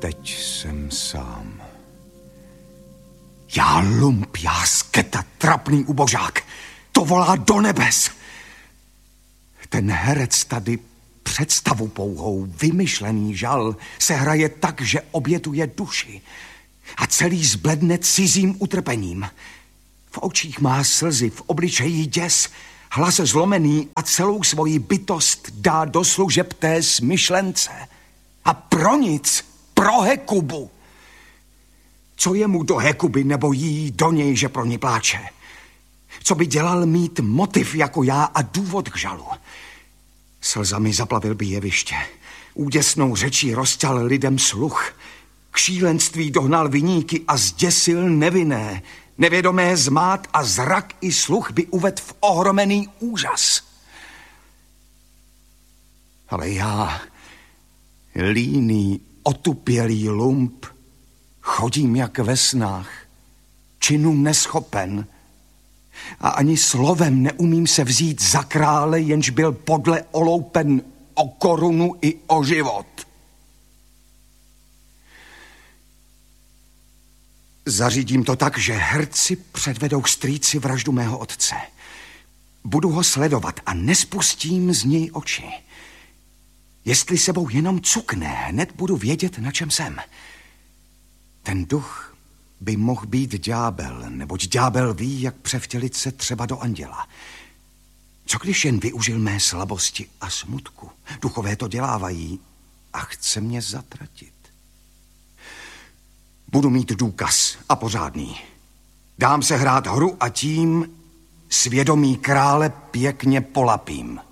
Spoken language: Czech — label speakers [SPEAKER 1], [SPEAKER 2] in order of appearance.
[SPEAKER 1] teď jsem sám. Já lump, já sketa, trapný ubožák. To volá do nebes. Ten herec tady představu pouhou, vymyšlený žal se hraje tak, že obětuje duši a celý zbledne cizím utrpením. V očích má slzy, v obličeji děs, hlas zlomený a celou svoji bytost dá do služeb té smyšlence. A pro nic, pro Hekubu. Co je mu do Hekuby nebo jí do něj, že pro ní pláče? Co by dělal mít motiv jako já a důvod k žalu? Slzami zaplavil by jeviště. Úděsnou řečí rozťal lidem sluch. K šílenství dohnal viníky a zděsil nevinné. Nevědomé zmát a zrak i sluch by uvedl v ohromený úžas. Ale já, líný, otupělý lump, chodím jak ve snách, činům neschopen a ani slovem neumím se vzít za krále, jenž byl podle oloupen o korunu i o život. Zařídím to tak, že herci předvedou strýci vraždu mého otce. Budu ho sledovat a nespustím z něj oči. Jestli sebou jenom cukne, hned budu vědět, na čem jsem. Ten duch by mohl být ďábel, neboť ďábel ví, jak převtělit se třeba do anděla. Co když jen využil mé slabosti a smutku? Duchové to dělávají a chce mě zatratit. Budu mít důkaz a pořádný. Dám se hrát hru a tím svědomí krále pěkně polapím.